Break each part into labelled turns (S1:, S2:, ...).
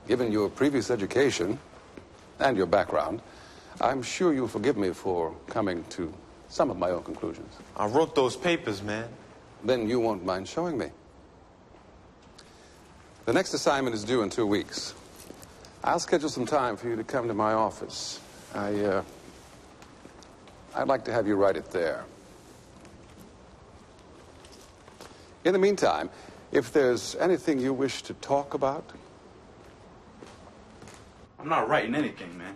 S1: Given your previous education and your background, I'm sure you'll forgive me for coming to some of my own conclusions.
S2: I wrote those papers, man.
S1: Then you won't mind showing me. The next assignment is due in 2 weeks. I'll schedule some time for you to come to my office. I'd like to have you write it there. In the meantime, if there's anything you wish to talk about...
S3: I'm not writing anything, man.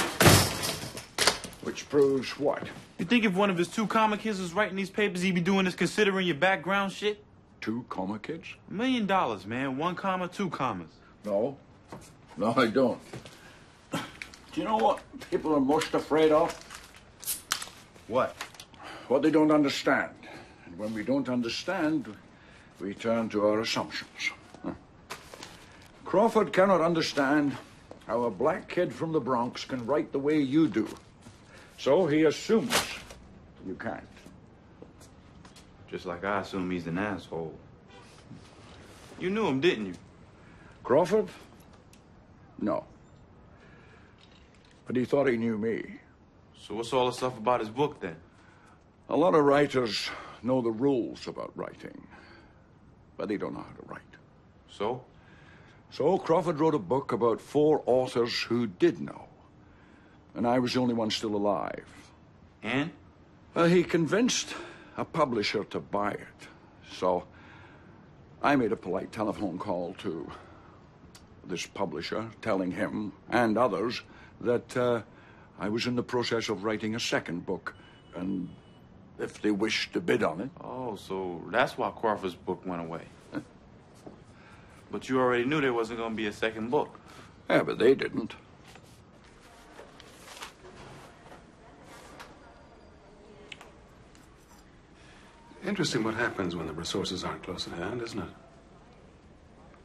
S4: Which proves what?
S3: You think if one of his 2 comma kids was writing these papers, he'd be doing this considering your background shit?
S4: 2 comma kids?
S3: $1 million, man. 1 comma, 2 commas.
S4: No. No, I don't. Do you know what people are most afraid of?
S3: What?
S4: What they don't understand. And when we don't understand, we turn to our assumptions. Crawford cannot understand how a black kid from the Bronx can write the way you do. So he assumes you can't.
S3: Just like I assume he's an asshole. You knew him, didn't you?
S4: Crawford? No. But he thought he knew me.
S3: So what's all the stuff about his book, then?
S4: A lot of writers know the rules about writing, but they don't know how to write.
S3: So?
S4: So Crawford wrote a book about 4 authors who did know. And I was the only one still alive.
S3: And?
S4: He convinced a publisher to buy it. So I made a polite telephone call to this publisher, telling him and others that I was in the process of writing a 2nd book, and if they wished to bid on it.
S3: Oh, so that's why Crawford's book went away. But you already knew there wasn't going to be a 2nd book.
S4: Yeah, but they didn't.
S1: Interesting what happens when the resources aren't close at hand, isn't it?